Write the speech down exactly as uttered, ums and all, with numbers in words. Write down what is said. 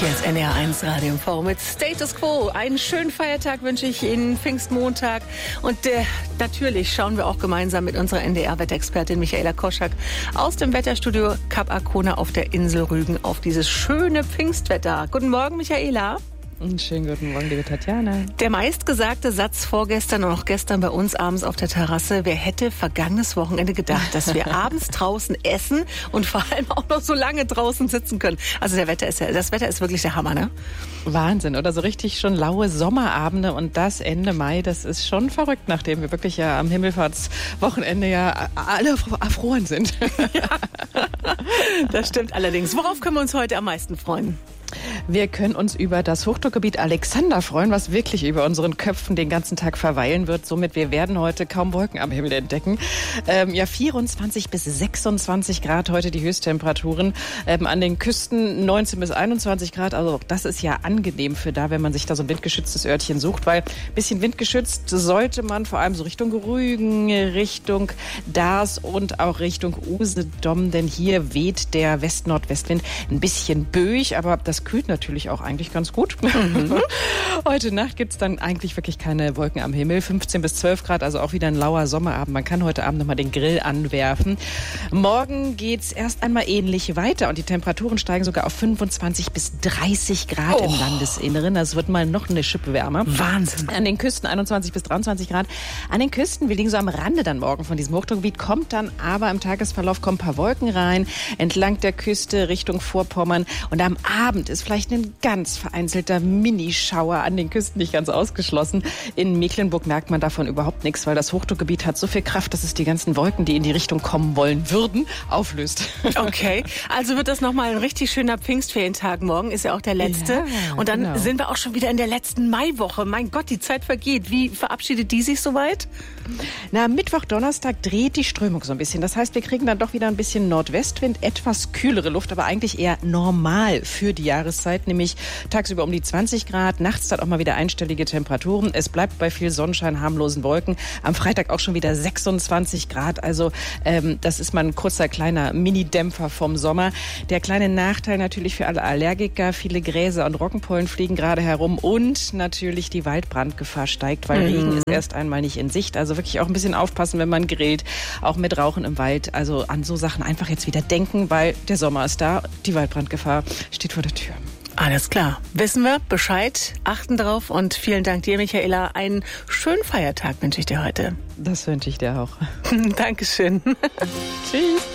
Hier ist N D R eins Radio M V mit Status Quo. Einen schönen Feiertag wünsche ich Ihnen, Pfingstmontag. Und äh, natürlich schauen wir auch gemeinsam mit unserer N D R-Wetterexpertin Michaela Koschak aus dem Wetterstudio Kap Arkona auf der Insel Rügen auf dieses schöne Pfingstwetter. Guten Morgen, Michaela. Einen schönen guten Morgen, liebe Tatjana. Der meistgesagte Satz vorgestern und auch gestern bei uns abends auf der Terrasse: Wer hätte vergangenes Wochenende gedacht, dass wir abends draußen essen und vor allem auch noch so lange draußen sitzen können. Also der Wetter ist ja, das Wetter ist wirklich der Hammer, ne? Wahnsinn, oder so richtig schon laue Sommerabende und das Ende Mai, das ist schon verrückt, nachdem wir wirklich ja am Himmelfahrtswochenende ja alle erfroren sind. Ja, das stimmt allerdings. Worauf können wir uns heute am meisten freuen? Wir können uns über das Hochdruckgebiet Alexander freuen, was wirklich über unseren Köpfen den ganzen Tag verweilen wird. Somit, wir werden heute kaum Wolken am Himmel entdecken. Ähm, ja, vierundzwanzig bis sechsundzwanzig Grad heute die Höchsttemperaturen. Ähm, an den Küsten neunzehn bis einundzwanzig Grad. Also das ist ja angenehm für da, wenn man sich da so ein windgeschütztes Örtchen sucht. Weil ein bisschen windgeschützt sollte man vor allem so Richtung Rügen, Richtung Dars und auch Richtung Usedom. Denn hier weht der West-Nordwestwind ein bisschen böig, aber das kühlt natürlich auch eigentlich ganz gut. Mhm. Heute Nacht gibt es dann eigentlich wirklich keine Wolken am Himmel. fünfzehn bis zwölf Grad, also auch wieder ein lauer Sommerabend. Man kann heute Abend nochmal den Grill anwerfen. Morgen geht es erst einmal ähnlich weiter und die Temperaturen steigen sogar auf fünfundzwanzig bis dreißig Grad oh. im Landesinneren. Das wird mal noch eine Schippe wärmer. Wahnsinn. An den Küsten einundzwanzig bis dreiundzwanzig Grad. An den Küsten, wir liegen so am Rande dann morgen von diesem Hochdruckgebiet, kommt dann aber im Tagesverlauf kommen ein paar Wolken rein, entlang der Küste Richtung Vorpommern. Und am Abend ist vielleicht ein ganz vereinzelter Minischauer an den Küsten nicht ganz ausgeschlossen. In Mecklenburg merkt man davon überhaupt nichts, weil das Hochdruckgebiet hat so viel Kraft, dass es die ganzen Wolken, die in die Richtung kommen wollen würden, auflöst. Okay, also wird das nochmal ein richtig schöner Pfingstferientag morgen, ist ja auch der letzte. Ja, und dann genau. sind wir auch schon wieder in der letzten Maiwoche. Mein Gott, die Zeit vergeht. Wie verabschiedet die sich soweit? Na, Mittwoch, Donnerstag dreht die Strömung so ein bisschen. Das heißt, wir kriegen dann doch wieder ein bisschen Nordwestwind, etwas kühlere Luft, aber eigentlich eher normal für die Jahreszeit, nämlich tagsüber um die zwanzig Grad, nachts dann auch mal wieder einstellige Temperaturen. Es bleibt bei viel Sonnenschein, harmlosen Wolken. Am Freitag auch schon wieder sechsundzwanzig Grad. Also ähm, das ist mal ein kurzer, kleiner Mini-Dämpfer vom Sommer. Der kleine Nachteil natürlich für alle Allergiker, viele Gräser und Roggenpollen fliegen gerade herum und natürlich die Waldbrandgefahr steigt, weil mhm. Regen ist erst einmal nicht in Sicht. Also wirklich auch ein bisschen aufpassen, wenn man grillt, auch mit Rauchen im Wald. Also an so Sachen einfach jetzt wieder denken, weil der Sommer ist da, die Waldbrandgefahr steht vor der Tür. Alles klar. Wissen wir Bescheid, achten drauf und vielen Dank dir, Michaela. Einen schönen Feiertag wünsche ich dir heute. Das wünsche ich dir auch. Dankeschön. Tschüss.